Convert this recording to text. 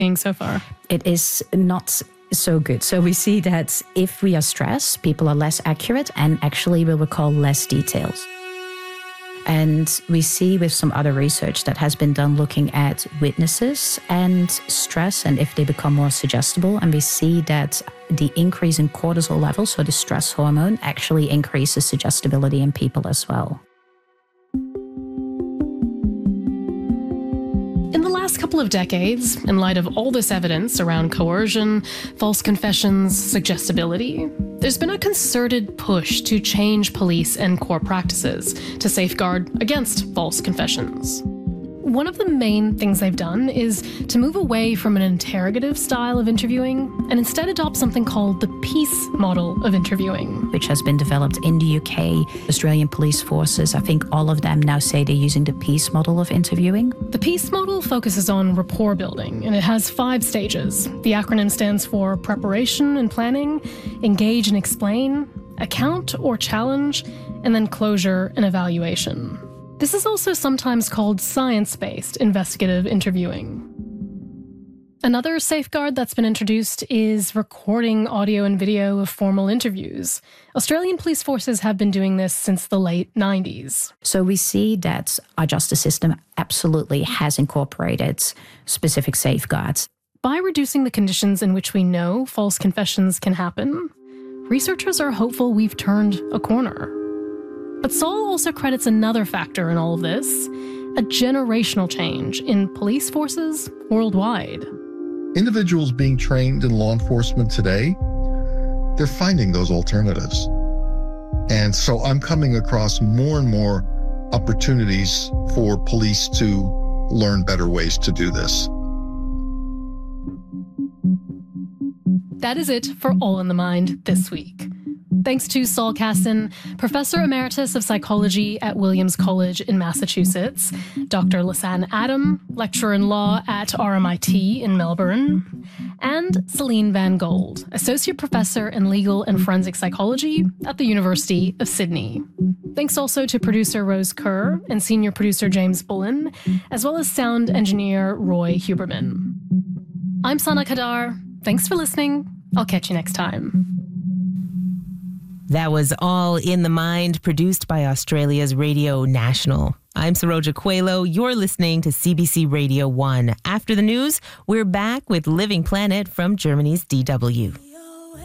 so far? It is not so good. So we see that if we are stressed, people are less accurate and actually will recall less details. And we see with some other research that has been done looking at witnesses and stress and if they become more suggestible. And we see that the increase in cortisol levels, so the stress hormone, actually increases suggestibility in people as well. In the last couple of decades, in light of all this evidence around coercion, false confessions, suggestibility, there's been a concerted push to change police and court practices to safeguard against false confessions. One of the main things they've done is to move away from an interrogative style of interviewing and instead adopt something called the peace model of interviewing, which has been developed in the UK, Australian police forces. I think all of them now say they're using the peace model of interviewing. The peace model focuses on rapport building, and it has 5 stages. The acronym stands for preparation and planning, engage and explain, account or challenge, and then closure and evaluation. This is also sometimes called science-based investigative interviewing. Another safeguard that's been introduced is recording audio and video of formal interviews. Australian police forces have been doing this since the late 90s. So we see that our justice system absolutely has incorporated specific safeguards. By reducing the conditions in which we know false confessions can happen, researchers are hopeful we've turned a corner. But Saul also credits another factor in all of this, a generational change in police forces worldwide. Individuals being trained in law enforcement today, they're finding those alternatives. And so I'm coming across more and more opportunities for police to learn better ways to do this. That is it for All in the Mind this week. Thanks to Saul Caston, Professor Emeritus of Psychology at Williams College in Massachusetts, Dr. Lisanne Adam, Lecturer in Law at RMIT in Melbourne, and Celine Van Gold, Associate Professor in Legal and Forensic Psychology at the University of Sydney. Thanks also to producer Rose Kerr and senior producer James Bullen, as well as sound engineer Roy Huberman. I'm Sana Kadar. Thanks for listening. I'll catch you next time. That was All in the Mind, produced by Australia's Radio National. I'm Saroja Coelho. You're listening to CBC Radio 1. After the news, we're back with Living Planet from Germany's DW.